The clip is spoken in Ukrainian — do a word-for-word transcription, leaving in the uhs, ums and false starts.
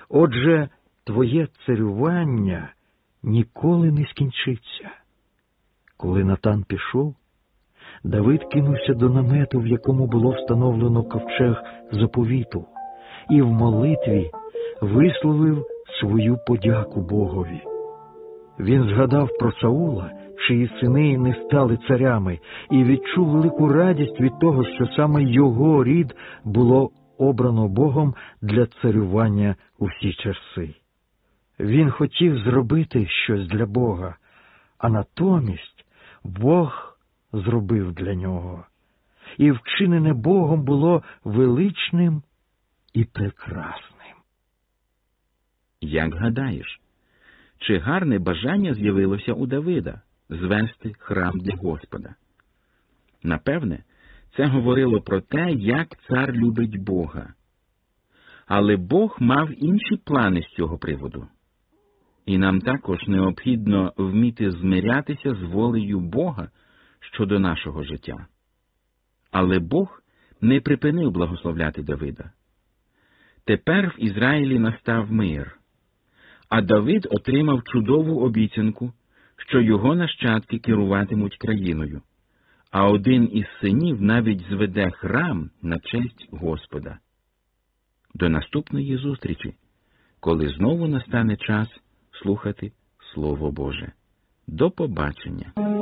Отже, твоє царювання ніколи не скінчиться. Коли Натан пішов, Давид кинувся до намету, в якому було встановлено ковчег заповіту, і в молитві висловив свою подяку Богові. Він згадав про Саула, чиї сини не стали царями, і відчув велику радість від того, що саме його рід було обрано Богом для царювання у всі часи. Він хотів зробити щось для Бога, а натомість Бог зробив для нього. І вчинене Богом було величним і прекрасним. Як гадаєш, чи гарне бажання з'явилося у Давида звести храм для Господа? Напевне, це говорило про те, як цар любить Бога. Але Бог мав інші плани з цього приводу. І нам також необхідно вміти змирятися з волею Бога щодо нашого життя. Але Бог не припинив благословляти Давида. Тепер в Ізраїлі настав мир, а Давид отримав чудову обіцянку, що його нащадки керуватимуть країною, а один із синів навіть зведе храм на честь Господа. До наступної зустрічі, коли знову настане час слухати Слово Боже. До побачення!